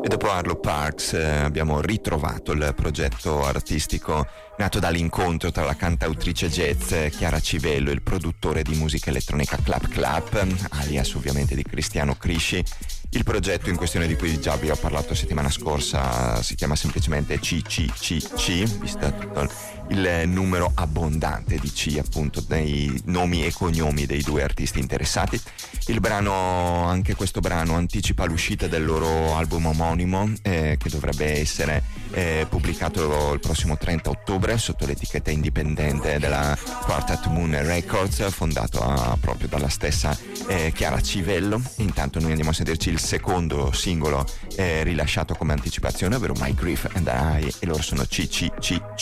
E dopo Arlo Parks abbiamo ritrovato il progetto artistico nato dall'incontro tra la cantautrice jazz Chiara Civello e il produttore di musica elettronica Clap Clap, alias ovviamente di Cristiano Crisci. Il progetto in questione, di cui già vi ho parlato settimana scorsa, si chiama semplicemente CCCC, visto tutto il numero abbondante di C, appunto, dei nomi e cognomi dei due artisti interessati. Il brano, anche questo brano, anticipa l'uscita del loro album omonimo, che dovrebbe essere pubblicato il prossimo 30 ottobre sotto l'etichetta indipendente della Quartet Moon Records, fondato proprio dalla stessa Chiara Civello. Intanto noi andiamo a sentirci il secondo singolo rilasciato come anticipazione, ovvero My Grief and I, e loro sono CCC.